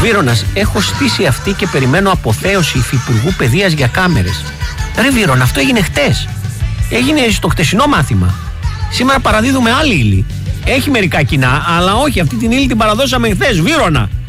Βύρωνας, έχω στήσει αυτή και περιμένω αποθέωση υφυπουργού παιδείας για κάμερες. Ρε Βύρωνα, αυτό έγινε χτες. Έγινε στο χτεσινό μάθημα. Σήμερα παραδίδουμε άλλη ύλη. Έχει μερικά κοινά, αλλά όχι, αυτή την ύλη την παραδώσαμε χθες, Βύρωνα.